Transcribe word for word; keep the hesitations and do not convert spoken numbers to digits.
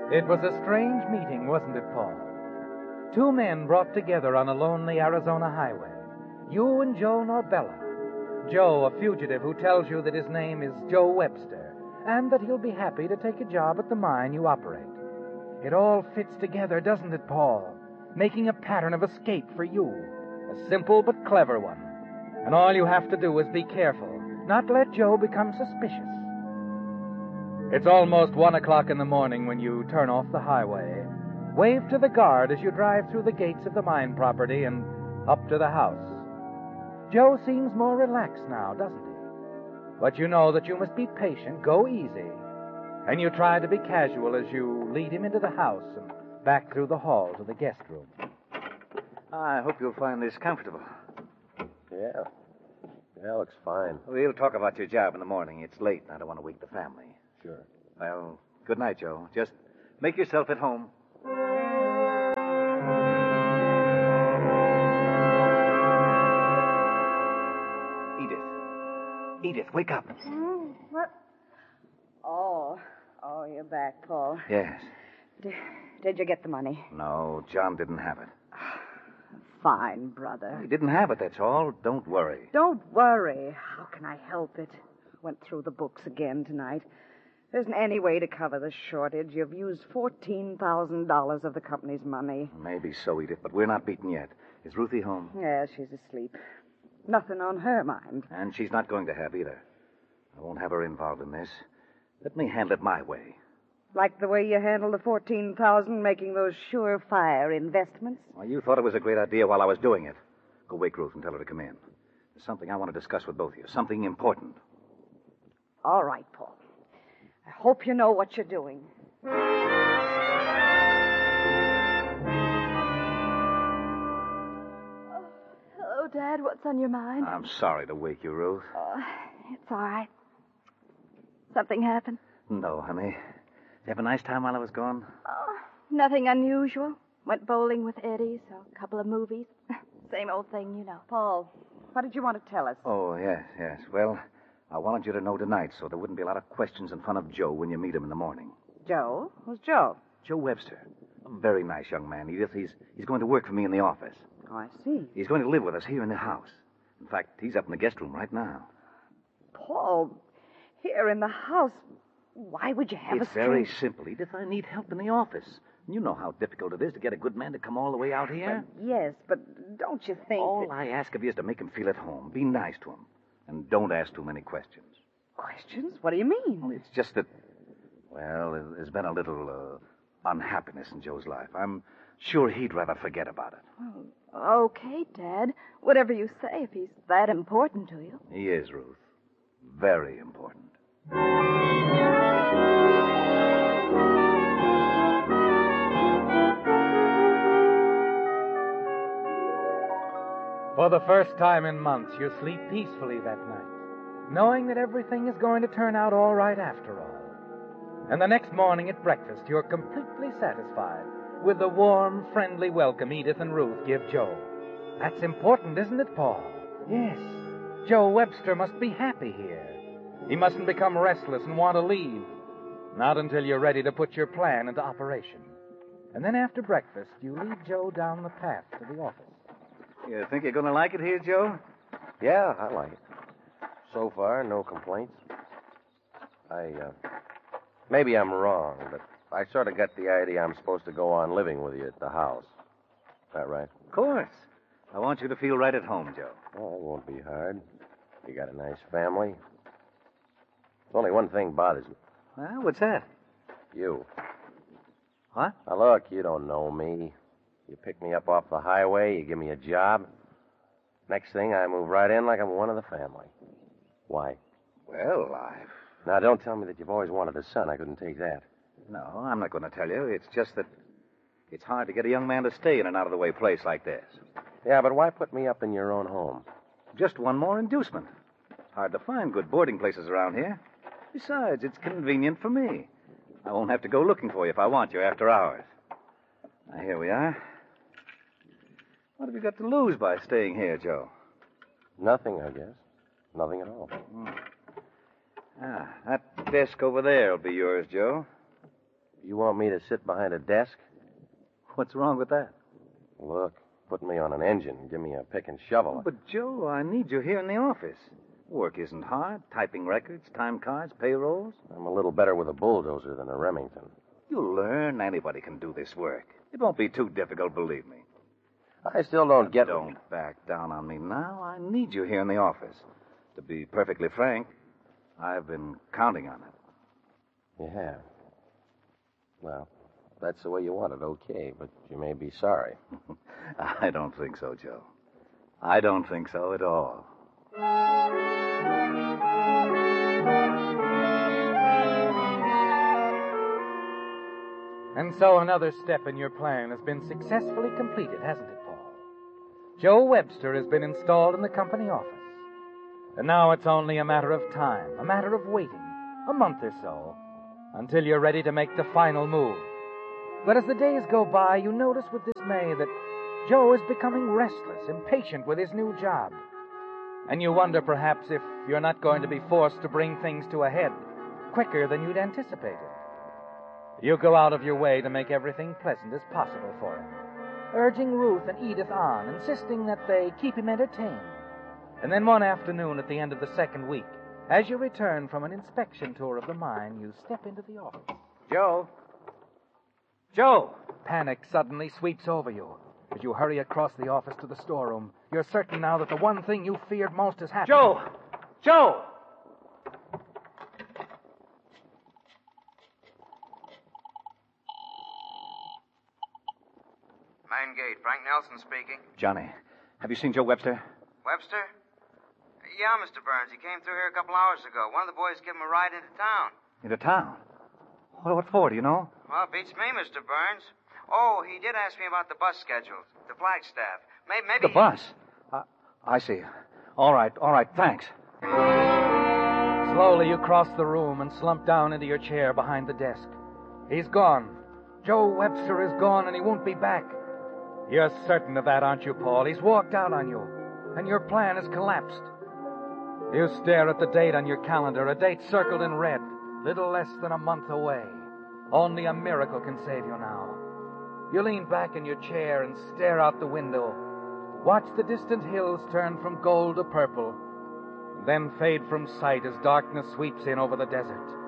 It was a strange meeting, wasn't it, Paul? Two men brought together on a lonely Arizona highway. You and Joe Norbella. Joe, a fugitive who tells you that his name is Joe Webster, and that he'll be happy to take a job at the mine you operate. It all fits together, doesn't it, Paul? Making a pattern of escape for you. A simple but clever one. And all you have to do is be careful, not let Joe become suspicious. It's almost one o'clock in the morning when you turn off the highway. Wave to the guard as you drive through the gates of the mine property and up to the house. Joe seems more relaxed now, doesn't he? But you know that you must be patient, go easy. And you try to be casual as you lead him into the house and back through the hall to the guest room. I hope you'll find this comfortable. Yeah. Yeah, looks fine. We'll talk about your job in the morning. It's late, and I don't want to wake the family. Sure. Well, good night, Joe. Just make yourself at home. Edith. Edith, wake up. Hmm, what? Oh, oh, you're back, Paul. Yes. D- did you get the money? No, John didn't have it. Fine, brother. He didn't have it, that's all. Don't worry. Don't worry. How can I help it? Went through the books again tonight. There isn't any way to cover the shortage. You've used fourteen thousand dollars of the company's money. Maybe so, Edith, but we're not beaten yet. Is Ruthie home? Yeah, she's asleep. Nothing on her mind. And she's not going to have either. I won't have her involved in this. Let me handle it my way. Like the way you handled the fourteen thousand dollars making those surefire investments? Well, you thought it was a great idea while I was doing it. Go wake Ruth and tell her to come in. There's something I want to discuss with both of you. Something important. All right, Paul. I hope you know what you're doing. Oh, hello, Dad. What's on your mind? I'm sorry to wake you, Ruth. Oh, it's all right. Something happened? No, honey. Did you have a nice time while I was gone? Oh, nothing unusual. Went bowling with Eddie, saw a couple of movies. Same old thing, you know. Paul, what did you want to tell us? Oh, yes, yes. Well, I wanted you to know tonight so there wouldn't be a lot of questions in front of Joe when you meet him in the morning. Joe? Who's Joe? Joe Webster. A very nice young man, Edith. He's, he's going to work for me in the office. Oh, I see. He's going to live with us here in the house. In fact, he's up in the guest room right now. Paul, here in the house, why would you have it's a very strange... simple, Edith. I need help in the office. You know how difficult it is to get a good man to come all the way out here. Well, yes, but don't you think All that... I ask of you is to make him feel at home. Be nice to him. And don't ask too many questions. Questions? What do you mean? Well, it's just that, well, there's been a little uh, unhappiness in Joe's life. I'm sure he'd rather forget about it. Oh, okay, Dad. Whatever you say, if he's that important to you. He is, Ruth. Very important. For the first time in months, you sleep peacefully that night, knowing that everything is going to turn out all right after all. And the next morning at breakfast, you're completely satisfied with the warm, friendly welcome Edith and Ruth give Joe. That's important, isn't it, Paul? Yes. Joe Webster must be happy here. He mustn't become restless and want to leave. Not until you're ready to put your plan into operation. And then after breakfast, you lead Joe down the path to the office. You think you're going to like it here, Joe? Yeah, I like it. So far, no complaints. I, uh... Maybe I'm wrong, but I sort of got the idea I'm supposed to go on living with you at the house. Is that right? Of course. I want you to feel right at home, Joe. Well, it won't be hard. You got a nice family. Only one thing bothers me. Well, what's that? You. What? Now, look, you don't know me. You pick me up off the highway, you give me a job. Next thing, I move right in like I'm one of the family. Why? Well, I've... Now, don't tell me that you've always wanted a son. I couldn't take that. No, I'm not going to tell you. It's just that it's hard to get a young man to stay in an out-of-the-way place like this. Yeah, but why put me up in your own home? Just one more inducement. Hard to find good boarding places around here. Besides, it's convenient for me. I won't have to go looking for you if I want you after hours. Now, here we are. What have you got to lose by staying here, Joe? Nothing, I guess. Nothing at all. Hmm. Ah, that desk over there will be yours, Joe. You want me to sit behind a desk? What's wrong with that? Look, put me on an engine and give me a pick and shovel. But, Joe, I need you here in the office. Work isn't hard. Typing records, time cards, payrolls. I'm a little better with a bulldozer than a Remington. You'll learn. Anybody can do this work. It won't be too difficult, believe me. I still don't get... Don't back down on me now. I need you here in the office. To be perfectly frank, I've been counting on it. You have. Well, if that's the way you want it, okay, but you may be sorry. I don't think so, Joe. I don't think so at all. And so another step in your plan has been successfully completed, hasn't it, Paul? Joe Webster has been installed in the company office. And now it's only a matter of time, a matter of waiting, a month or so, until you're ready to make the final move. But as the days go by, you notice with dismay that Joe is becoming restless, impatient with his new job. And you wonder perhaps if you're not going to be forced to bring things to a head quicker than you'd anticipated. You go out of your way to make everything pleasant as possible for him, urging Ruth and Edith on, insisting that they keep him entertained. And then one afternoon at the end of the second week, as you return from an inspection tour of the mine, you step into the office. Joe? Joe! Panic suddenly sweeps over you. As you hurry across the office to the storeroom, you're certain now that the one thing you feared most has happened. Joe! Joe! Main gate. Frank Nelson speaking. Johnny, have you seen Joe Webster? Webster? Yeah, Mister Burns. He came through here a couple hours ago. One of the boys gave him a ride into town. Into town? What, what for, do you know? Well, beats me, Mister Burns. Oh, he did ask me about the bus schedules, the Flagstaff. Maybe, maybe The bus? Uh, I see. All right, all right, thanks. Slowly you cross the room and slump down into your chair behind the desk. He's gone. Joe Webster is gone and he won't be back. You're certain of that, aren't you, Paul? He's walked out on you, and your plan has collapsed. You stare at the date on your calendar, a date circled in red, little less than a month away. Only a miracle can save you now. You lean back in your chair and stare out the window. Watch the distant hills turn from gold to purple, then fade from sight as darkness sweeps in over the desert.